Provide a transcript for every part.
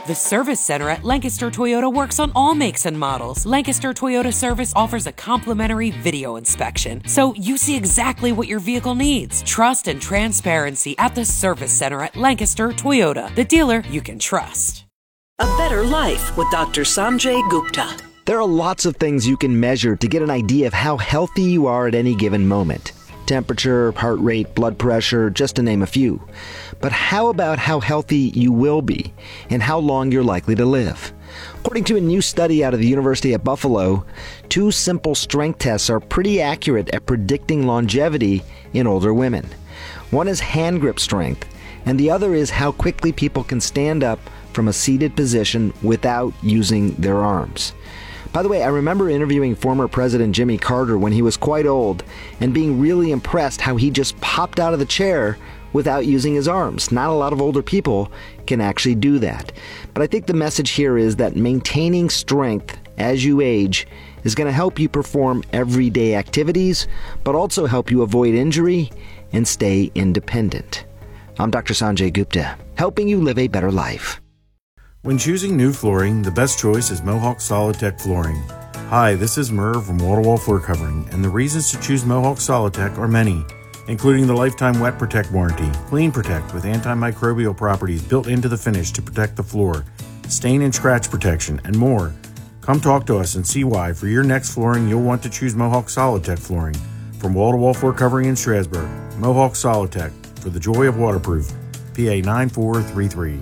The Service Center at Lancaster Toyota works on all makes and models. Lancaster Toyota Service offers a complimentary video inspection, so you see exactly what your vehicle needs. Trust and transparency at the Service Center at Lancaster Toyota, the dealer you can trust. A Better Life with Dr. Sanjay Gupta. There are lots of things you can measure to get an idea of how healthy you are at any given moment. Temperature, heart rate, blood pressure, just to name a few. But how about how healthy you will be and how long you're likely to live? According to a new study out of the University of Buffalo, 2 simple strength tests are pretty accurate at predicting longevity in older women. One is hand grip strength, and the other is how quickly people can stand up from a seated position without using their arms. By the way, I remember interviewing former President Jimmy Carter when he was quite old and being really impressed how he just popped out of the chair without using his arms. Not a lot of older people can actually do that. But I think the message here is that maintaining strength as you age is going to help you perform everyday activities, but also help you avoid injury and stay independent. I'm Dr. Sanjay Gupta, helping you live a better life. When choosing new flooring, the best choice is Mohawk Solidtech Flooring. Hi, this is Merv from Wall to Wall Floor Covering, and the reasons to choose Mohawk Solidtech are many, including the lifetime Wet Protect warranty, Clean Protect with antimicrobial properties built into the finish to protect the floor, stain and scratch protection, and more. Come talk to us and see why for your next flooring you'll want to choose Mohawk Solidtech Flooring. From Wall to Wall Floor Covering in Strasburg, Mohawk Solidtech for the joy of waterproof. PA 9433.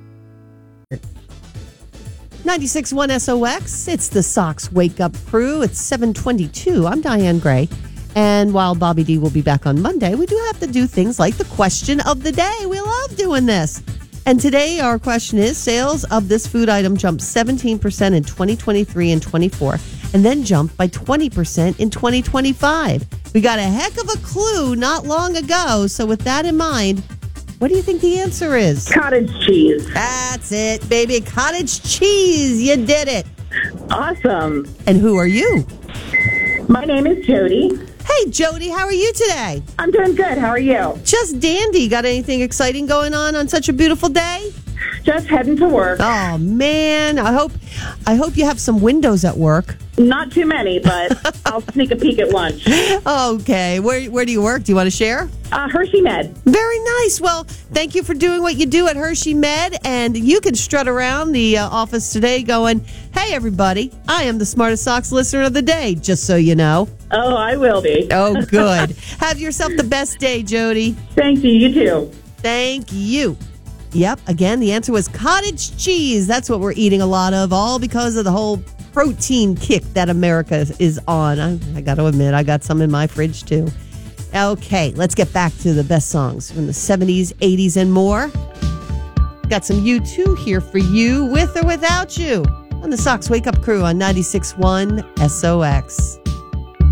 96.1 SOX, it's the Sox Wake Up Crew. It's 7:22. I'm Diane Gray. And while Bobby D will be back on Monday, we do have to do things like the question of the day. We love doing this. And today our question is, sales of this food item jumped 17% in 2023 and 24, and then jumped by 20% in 2025. We got a heck of a clue not long ago. So with that in mind, what do you think the answer is? Cottage cheese. That's it, baby. Cottage cheese. You did it. Awesome. And who are you? My name is Jody. Hey, Jody, how are you today? I'm doing good. How are you? Just dandy. Got anything exciting going on such a beautiful day? Just heading to work. Oh, man. I hope you have some windows at work. Not too many, but I'll sneak a peek at lunch. Okay. Where do you work? Do you want to share? Hershey Med. Very nice. Well, thank you for doing what you do at Hershey Med. And you can strut around the office today going, hey, everybody, I am the Smartest Sox listener of the day, just so you know. Oh, I will be. Oh, good. Have yourself the best day, Jody. Thank you. You too. Thank you. Yep. Again, the answer was cottage cheese. That's what we're eating a lot of, all because of the whole protein kick that America is on. I got to admit, I got some in my fridge, too. Okay, let's get back to the best songs from the 70s, 80s, and more. Got some U2 here for you, with or without you, on the Sox Wake Up Crew on 96.1 SOX.